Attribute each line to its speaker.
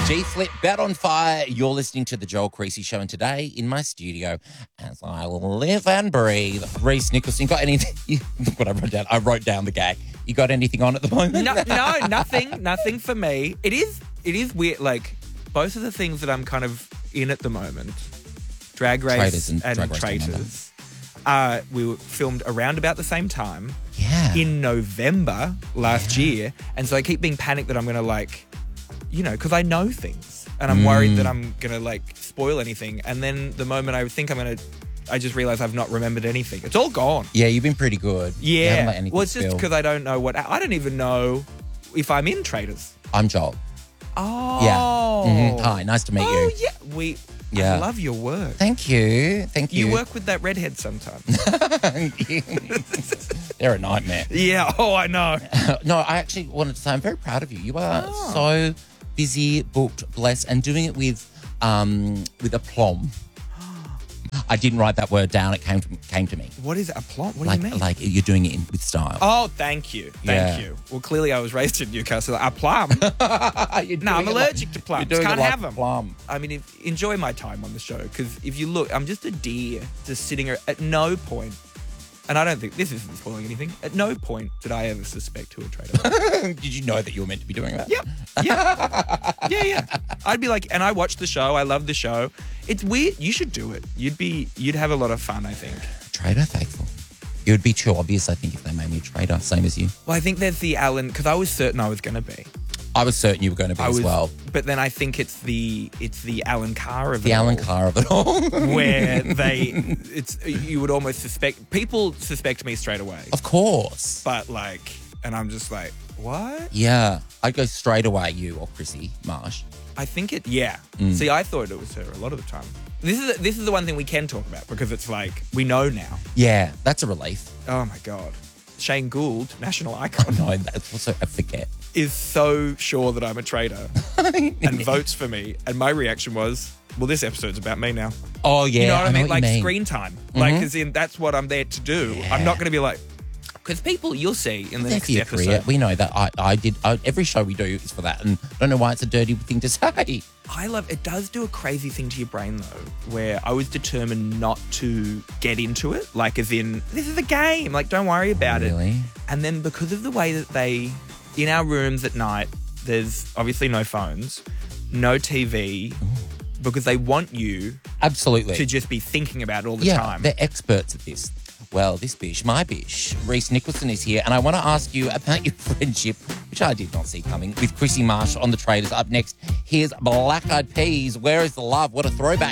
Speaker 1: G-Flip, Bet on Fire. You're listening to The Joel Creasy Show, and today in my studio, as I live and breathe, Reese Nicholson. Got anything? Look what I wrote down. I wrote down the gag. You got anything on at the moment?
Speaker 2: No, nothing for me. It is weird. Like, both of the things that I'm kind of in at the moment, Drag Race
Speaker 1: Traitors and
Speaker 2: and
Speaker 1: Drag Race
Speaker 2: Traitors, we were filmed around about the same time.
Speaker 1: Yeah.
Speaker 2: In November last year. And so I keep being panicked that I'm going to because I know things and I'm worried that I'm going to spoil anything. And then the moment I think I just realize I've not remembered anything. It's all gone.
Speaker 1: Yeah, you've been pretty good. You haven't
Speaker 2: Yeah.
Speaker 1: let anything
Speaker 2: Well, it's just
Speaker 1: spill.
Speaker 2: because I don't know I don't even know if I'm in Traitors.
Speaker 1: I'm Joel.
Speaker 2: Oh.
Speaker 1: Yeah. Mhm. Hi, nice to meet
Speaker 2: Oh,
Speaker 1: you.
Speaker 2: yeah.
Speaker 1: Yeah.
Speaker 2: I love your work.
Speaker 1: Thank you. Thank you.
Speaker 2: You work with that redhead sometimes.
Speaker 1: They're a nightmare.
Speaker 2: Yeah. Oh, I know.
Speaker 1: No, I actually wanted to say I'm very proud of you. You are so busy, booked, blessed, and doing it with aplomb. I didn't write that word down. It came to me.
Speaker 2: What is aplomb? What do you mean?
Speaker 1: Like you're doing it with style.
Speaker 2: Oh, thank you. Thank you. Well, clearly I was raised in Newcastle. Plum. No, I'm allergic to plums. Can't have them.
Speaker 1: Plum.
Speaker 2: I mean, enjoy my time on the show because if you look, I'm just a deer just sitting at no point, and I don't think this isn't spoiling anything, at no point did I ever suspect who a traitor was.
Speaker 1: Did you know that you were meant to be doing that?
Speaker 2: Yep. Yeah. I'd be like, and I watched the show. I love the show. It's weird. You should do it. You'd have a lot of fun, I think.
Speaker 1: Traitor faithful. It would be too obvious, I think, if they made me a traitor, same as you.
Speaker 2: Well, I think there's the Alan, because I was certain I was going to be.
Speaker 1: I was certain you were going to be as well.
Speaker 2: But then I think it's the Alan Carr of it.
Speaker 1: The Alan
Speaker 2: all,
Speaker 1: Carr of it all.
Speaker 2: where you would almost people suspect me straight away.
Speaker 1: Of course.
Speaker 2: But and I'm just like, what?
Speaker 1: Yeah. I'd go straight away, you or Chrissy Marsh.
Speaker 2: I think See, I thought it was her a lot of the time. This is the one thing we can talk about because it's we know now.
Speaker 1: Yeah, that's a relief.
Speaker 2: Oh my God. Shane Gould, national icon.
Speaker 1: No, that's also a forget.
Speaker 2: Is so sure that I'm a traitor and votes for me. And my reaction was, well, this episode's about me now.
Speaker 1: Oh, yeah.
Speaker 2: You know what I mean?
Speaker 1: what you mean.
Speaker 2: Screen time. As in, that's what I'm there to do.
Speaker 1: Yeah.
Speaker 2: I'm not going to be because people you'll see in the next
Speaker 1: Your
Speaker 2: episode.
Speaker 1: career. We know that. I did. Every show we do is for that. And I don't know why it's a dirty thing to say.
Speaker 2: I love it. Does do a crazy thing to your brain, though, where I was determined not to get into it. As in, this is a game. Don't worry about it.
Speaker 1: Really?
Speaker 2: And then because of the way that in our rooms at night, there's obviously no phones, no TV, because they want you
Speaker 1: Absolutely.
Speaker 2: to just be thinking about it all the
Speaker 1: Yeah,
Speaker 2: time.
Speaker 1: they're experts at this. Well, this bish, my bish, Reese Nicholson is here, and I want to ask you about your friendship, which I did not see coming, with Chrissy Marsh on The Traitors. Up next, here's Black Eyed Peas. Where is the love? What a throwback.